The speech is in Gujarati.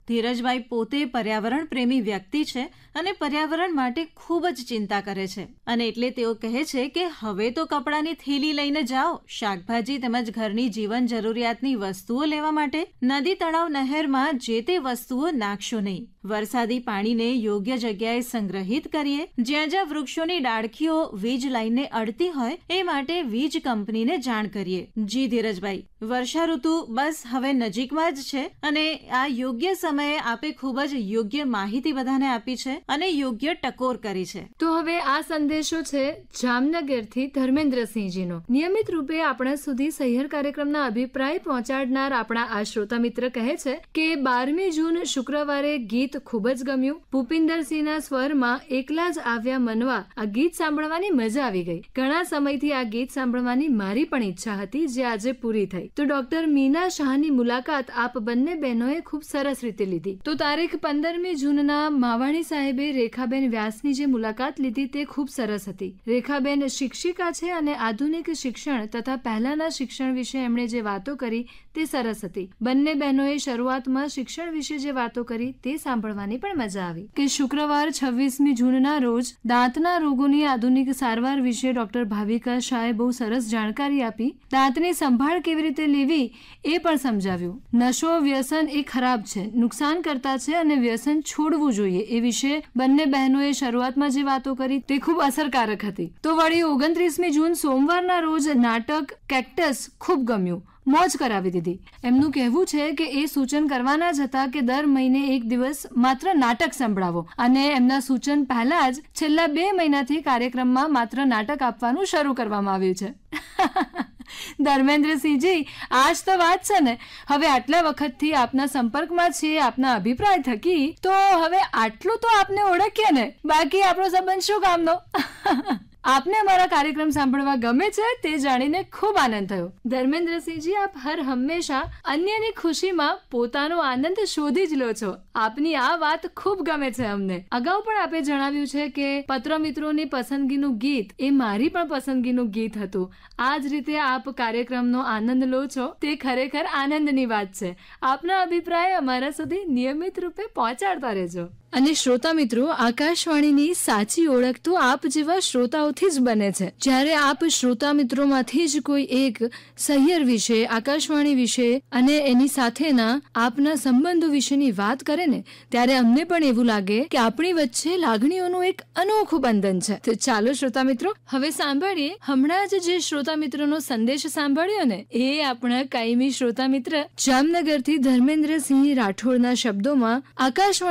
ધીરજભાઈ પોતે પર્યાવરણ પ્રેમી વ્યક્તિ છે અને પર્યાવરણ માટે ખૂબ જ ચિંતા કરે છે અને એટલે તેઓ કહે છે કે હવે તો કપડાની થેલી લઈને જાઓ, શાકભાજી તેમજ ઘરની જીવન જરૂરિયાતની વસ્તુઓ લેવા માટે નદી તળાવ નહેરમાં જે તે વસ્તુઓ નાખશો નહીં. વરસાદી પાણીને યોગ્ય જગ્યાએ સંગ્રહિત કરીએ. જ્યાં જ્યાં વૃક્ષોની ડાળખીઓ વીજ લાઈનને અડતી હોય એ માટે વીજ કંપનીને જાણ કરીએ. જી ધીરજભાઈ, વર્ષા ઋતુ બસ હવે નજીકમાં જ છે અને આ યોગ્ય સમયે આપે ખૂબ જ યોગ્ય માહિતી બધાને આપી છે અને યોગ્ય ટકોર કરી છે. તો હવે આ સંદેશો છે જામનગરથી ધર્મેન્દ્રસિંહજીનો. નિયમિત રૂપે આપણા સુધી સહિયર કાર્યક્રમના અભિપ્રાય પહોંચાડનાર આપણા આ શ્રોતા મિત્ર કહે છે કે 12મી જૂન શુક્રવારે ગીત ખૂબ જ ગમ્યું. ભૂપિન્દરસિંહના સ્વરમાં એકલા જ આવ્યા મનવા આ ગીત સાંભળવાની મજા આવી ગઈ. ઘણા સમયથી આ ગીત સાંભળવાની મારી પણ ઈચ્છા હતી, જે આજે પૂરી થઈ. તો ડોક્ટર મીના શાહની મુલાકાત આપ બંને બહેનોએ ખૂબ સરસ રીતે લીધી. તો તારીખ 15મી જૂનના માવાણી સાહેબે રેખાબેન વ્યાસની જે મુલાકાત લીધી તે ખૂબ સરસ હતી. રેખાબેન શિક્ષિકા છે અને આધુનિક શિક્ષણ તથા પહેલાના શિક્ષણ વિશે એમણે જે વાતો કરી તે સરસ હતી. બંને બહેનોએ શરૂઆતમાં શિક્ષણ વિશે જે વાતો કરી તે સાંભળવાની પણ મજા આવી. કે શુક્રવાર 26મી જૂનના રોજ દાંતના રોગોની આધુનિક સારવાર વિશે ડોક્ટર ભાવિકા શાહે બહુ સરસ જાણકારી આપી. દાંતની સંભાળ કેવી રીતે લેવી એ પણ સમજાવ્યું. નશો વ્યસન એ ખરાબ છે, નુકસાન કરતા છે અને વ્યસન છોડવું જોઈએ એ વિશે બંને બહેનોએ શરૂઆતમાં જે વાતો કરી તે ખૂબ અસરકારક હતી. તો વળી 29મી જૂન સોમવારના રોજ નાટક કેક્ટસ ખૂબ ગમ્યું, મોજ કરાવી દીધી. એમનું કહેવું છે કે એ સૂચન કરવાના જ હતા કે દર મહિને એક દિવસ માત્ર નાટક સંભળાવો અને એમના સૂચન પહેલા જ છેલ્લા 2 મહિનાથી કાર્યક્રમમાં માત્ર નાટક આપવાનું શરૂ કરવામાં આવ્યું છે. ધર્મેન્દ્રસિંહજી, આ જ તો વાત છે ને. હવે આટલા વખતથી આપના સંપર્કમાં છીએ, આપના અભિપ્રાય થકી, તો હવે આટલું તો આપને ઓળખીએ ને, બાકી આપણો સંબંધ શું કામનો. આપને અમારા કાર્યક્રમ સાંભળવા ગમે છે તે જાણીને ખૂબ આનંદ થયો. ધર્મેન્દ્રસિંહજી, આપ હર હંમેશા અન્યની ખુશીમાં પોતાનો આનંદ શોધી જ લો છો. આપની આ વાત ખૂબ ગમે છે અમને. અગાઉ પણ આપે જણાવ્યું છે કે પત્ર મિત્રોની પસંદગીનું ગીત એ મારી પણ પસંદગીનું ગીત હતું. આ જ રીતે આપ કાર્યક્રમનો આનંદ લો છો તે ખરેખર આનંદની વાત છે. આપના અભિપ્રાય અમારા સુધી નિયમિત રૂપે પહોંચાડતા રહેજો. અને શ્રોતા મિત્રો, આકાશવાણીની સાચી ઓળખ તો આપ જેવા શ્રોતાઓથી જ બને છે. જ્યારે આપ શ્રોતા મિત્રોમાંથી જ કોઈ એક સહિયર વિશે, આકાશવાણી વિશે અને એની સાથેના આપના સંબંધો વિશેની વાત કરે ને, ત્યારે અમને પણ એવું લાગે કે આપણી વચ્ચે લાગણીઓનું એક અનોખું બંધન છે. તો ચાલો શ્રોતા મિત્રો, હવે સાંભળીએ હમણાં જ જે શ્રોતા મિત્રનો સંદેશ સાંભળ્યો ને એ આપણા કાયમી શ્રોતા મિત્ર જામનગરથી ધર્મેન્દ્રસિંહ રાઠોડના શબ્દોમાં. આકાશવાણી